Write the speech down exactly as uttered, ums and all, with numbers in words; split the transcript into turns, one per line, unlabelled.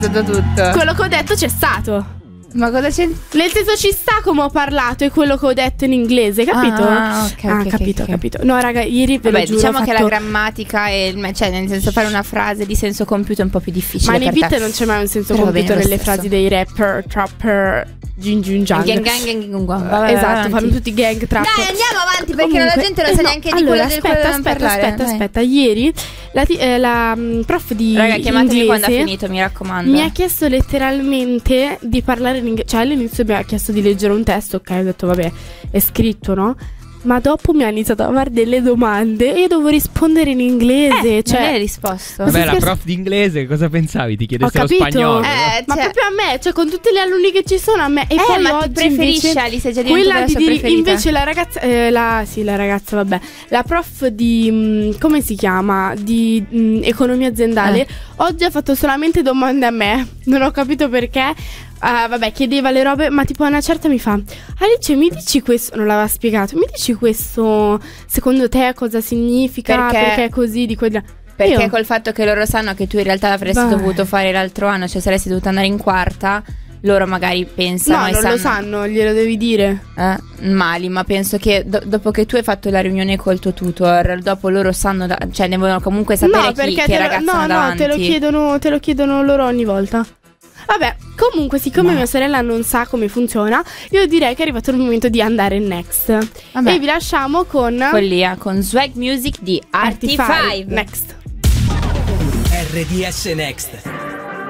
da tutto.
Quello che ho detto c'è stato.
Ma cosa c'è?
Nel senso ci sta come ho parlato, è quello che ho detto in inglese, capito?
Ah, ok,
ah
ok,
capito,
ok.
capito. No, raga, ieri ve
Vabbè,
lo giuro,
diciamo
ho
che
fatto...
la grammatica e il, cioè nel senso fare una frase di senso compiuto è un po' più difficile.
Ma nei
per te.
beat non c'è mai un senso
Però va
compiuto
bene lo
nelle
stesso.
frasi dei rapper, trapper, gin gin jang.
Gang, gang, gang, gang, gang. Vai,
Esatto,
avanti.
fanno tutti gang, trap.
Dai, andiamo avanti perché
Comunque,
la gente non
eh,
sa
no,
neanche di
allora,
quello del
aspetta,
quello
aspetta,
parlare.
aspetta,
Dai.
aspetta. Ieri la, ti- eh, la mm, prof di
Raga, chiamatemi
inglese
quando ha finito, mi raccomando.
mi ha chiesto letteralmente di parlare in inglese. Cioè all'inizio mi ha chiesto di leggere un testo, ok, ho detto vabbè, è scritto, no? Ma dopo mi ha iniziato a fare delle domande e io dovevo rispondere in inglese.
Eh,
cioè,
non hai risposto.
Ma
Vabbè,
si
la
scherza-
prof di inglese, cosa pensavi? Ti chiedesse
Ho
lo
capito.
spagnolo?
Eh,
ma
cioè-
proprio a me, cioè con tutte le alunni che ci sono a me. E
Eh,
poi
ma
oggi
ti preferisce
invece,
Alice, è già
quella
diventata la
di
sua
diri-
preferita.
invece la ragazza eh, la sì, la ragazza, vabbè. La prof di mh, come si chiama? Di mh, economia aziendale.
Eh.
Oggi ha fatto solamente domande a me. Non ho capito perché. Ah, vabbè, chiedeva le robe, ma tipo a una certa mi fa: Alice, mi dici questo? Non l'aveva spiegato. Mi dici questo secondo te cosa significa?
Perché-
Perché è così di quella.
Perché
Io-
col fatto che loro sanno che tu in realtà l'avresti
Vai.
dovuto fare l'altro anno, cioè saresti dovuta andare in quarta, loro magari pensano
No,
e
non
sanno,
lo sanno, glielo devi dire.
Eh, Mali, ma penso che do- dopo che tu hai fatto la riunione col tuo tutor, dopo loro sanno, da- cioè ne vogliono comunque sapere
No,
chi,
perché
che
te lo,
ragazza
no,
hanno
no,
davanti.
te lo chiedono, te lo chiedono loro ogni volta. Vabbè, comunque, siccome mia sorella non sa come funziona, io direi che è arrivato il momento di andare next.
Vabbè.
E vi lasciamo con
Follia, con Swag Music di Artify.
Next.
R D S Next.